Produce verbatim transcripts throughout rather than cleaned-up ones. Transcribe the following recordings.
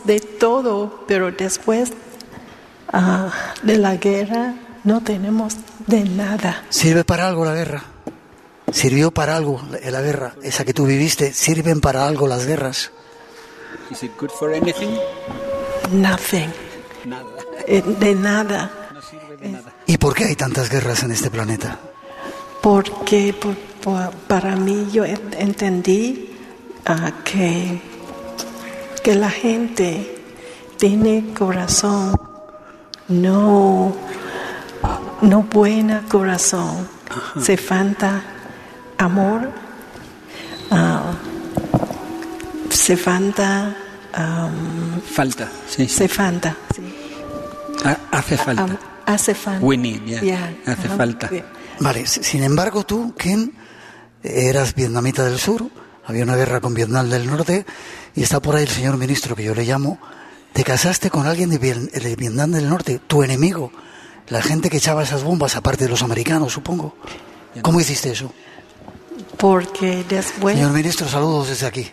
de todo, pero después uh, de la guerra no tenemos de nada. ¿Sirve para algo la guerra? ¿Sirvió para algo la guerra? Esa que tú viviste, ¿sirven para algo las guerras? Is it good for anything? Nothing. Nada. De nada. No sirve de nada. ¿Y por qué hay tantas guerras en este planeta? Porque por, por, para mí yo entendí uh, que, que la gente tiene corazón, no, no buena corazón. Ajá. Se falta amor, uh, se falta... Um, falta, sí, sí. Se falta, sí. Ha, hace falta. Um, hace falta. We need, yeah. Yeah. Hace Uh-huh. falta. Yeah. Vale, sin embargo tú, Ken, eras vietnamita del sur, había una guerra con Vietnam del norte, y está por ahí el señor ministro, que yo le llamo, te casaste con alguien de, de Vietnam del norte, tu enemigo, la gente que echaba esas bombas, aparte de los americanos, supongo. ¿Cómo hiciste eso? Porque después... Señor ministro, saludos desde aquí.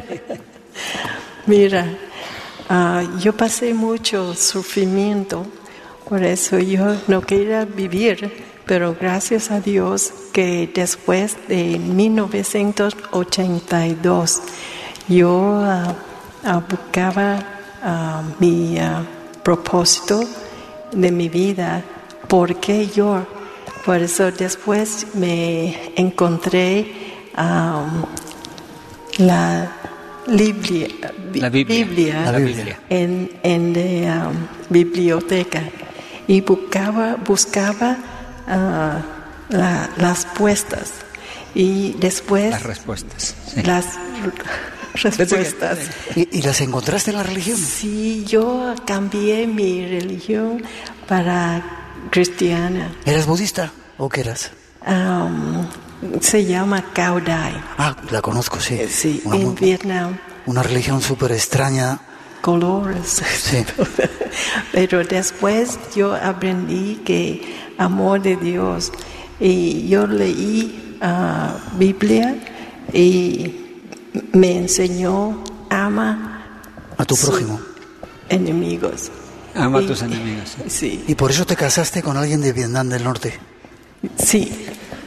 Mira, uh, yo pasé mucho sufrimiento, por eso yo no quería vivir, pero gracias a Dios que después de mil novecientos ochenta y dos yo uh, uh, buscaba uh, mi uh, propósito de mi vida, ¿por qué yo? Por eso después me encontré um, la... Biblia, la Biblia, Biblia, la Biblia. en, en la um, biblioteca y buscaba, buscaba uh, la, las respuestas y después las respuestas, sí. las respuestas. ¿Y, ¿Y las encontraste en la religión? Sí, yo cambié mi religión para cristiana. ¿Eras budista o qué eras? Um, se llama Cao Dai. Ah, la conozco, sí. Sí, una, en muy, Vietnam. Una religión súper extraña. Colores. Sí. Pero después yo aprendí que amor de Dios. Y yo leí uh, Biblia y me enseñó ama a tu prójimo. Enemigos. Ama y, a tus enemigos. Sí. Sí. Y por eso te casaste con alguien de Vietnam del Norte. Sí.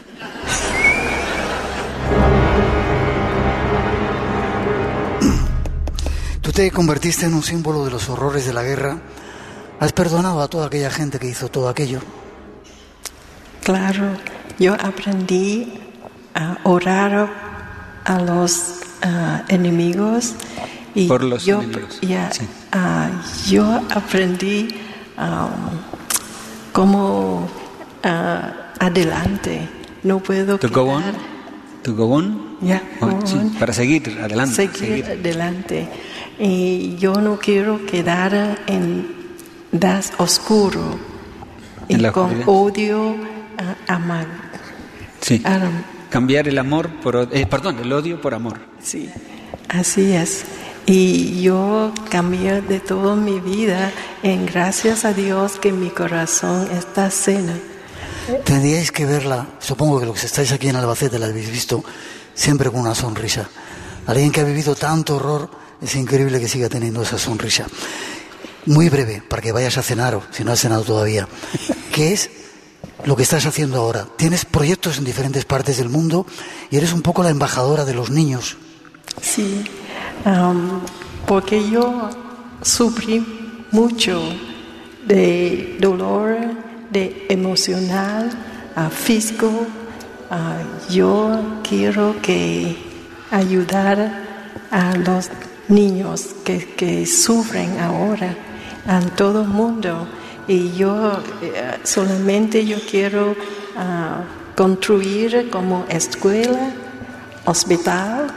Tú te convertiste en un símbolo de los horrores de la guerra. ¿Has perdonado a toda aquella gente que hizo todo aquello? Claro, yo aprendí a orar a los uh, enemigos. Y Por los yo, enemigos. Yeah, sí. uh, yo aprendí um, cómo uh, adelante. No puedo To quedar, go on. To go on. Yeah, Oh, go sí, on. para seguir adelante. Seguir, seguir. adelante. Y yo no quiero quedar en das oscuro En y la con oscuridad. odio uh, amar. Sí. Aram. Cambiar el amor por eh, perdón, el odio por amor. Sí, así es. Y yo cambié de toda mi vida en gracias a Dios que mi corazón está sano. Tendríais que verla, supongo que los que estáis aquí en Albacete la habéis visto, siempre con una sonrisa. Alguien que ha vivido tanto horror, es increíble que siga teniendo esa sonrisa. Muy breve, para que vayas a cenar, o si no has cenado todavía. ¿Qué es lo que estás haciendo ahora? Tienes proyectos en diferentes partes del mundo y eres un poco la embajadora de los niños. Sí, um, porque yo sufrí mucho de dolor, de emocional, uh, físico. Uh, yo quiero que ayudar a los niños que, que sufren ahora en todo el mundo. Y yo eh, solamente yo quiero uh, construir como escuela, hospital,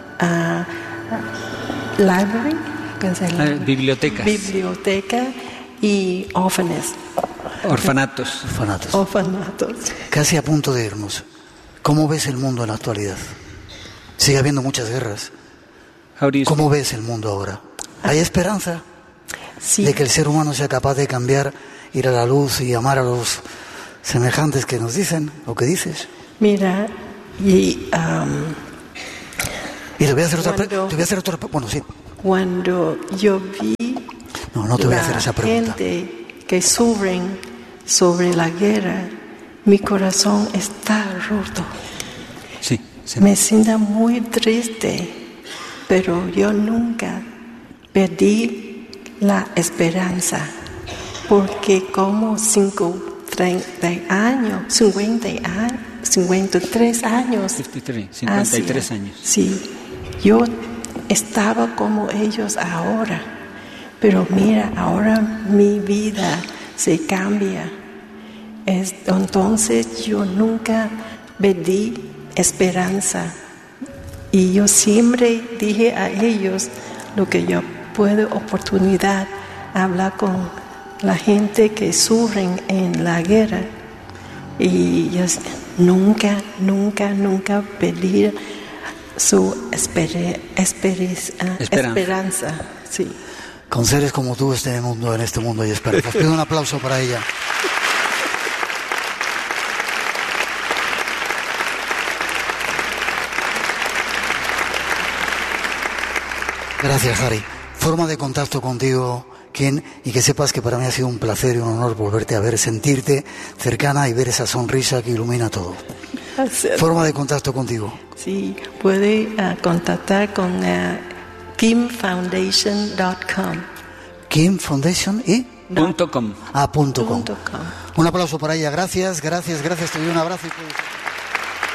uh, library, ¿cómo se llama? Ah, bibliotecas. Biblioteca y orphanages. Orfanatos. Orfanatos. Orfanatos. Casi a punto de irnos. ¿Cómo ves el mundo en la actualidad? Sigue habiendo muchas guerras. How do you ¿Cómo ves el mundo ahora? ¿Hay esperanza Sí. de que el ser humano sea capaz de cambiar, ir a la luz y amar a los semejantes que nos dicen o que dices? Mira, y um, Y te voy a hacer otra, pre- Cuando- te voy a hacer otra, bueno, sí. cuando yo vi No, no te voy a la hacer esa pregunta. gente que sufren sobre la guerra, mi corazón está roto. Sí, sí. Me siento muy triste, pero yo nunca perdí la esperanza, porque como cinco, treinta años, cincuenta años, cincuenta y tres años, cincuenta y tres años. Sí, yo estaba como ellos ahora, pero mira, ahora mi vida se cambia. Es, entonces yo nunca perdí esperanza y yo siempre dije a ellos lo que yo puedo oportunidad hablar con la gente que sufren en la guerra y yo nunca, nunca, nunca perdí su esper, esper, uh, esperanza. esperanza sí. Con seres como tú este mundo, en este mundo hay esperanza. Os pido un aplauso para ella. Gracias, Harry. Forma de contacto contigo, Kim, y que sepas que para mí ha sido un placer y un honor volverte a ver, sentirte cercana y ver esa sonrisa que ilumina todo. Gracias. Forma de contacto contigo. Sí, puede uh, contactar con uh, kim foundation punto com. Kim Foundation y punto com. Ah, punto com. Punto com. Un aplauso para ella. Gracias, gracias, gracias. Te doy un abrazo y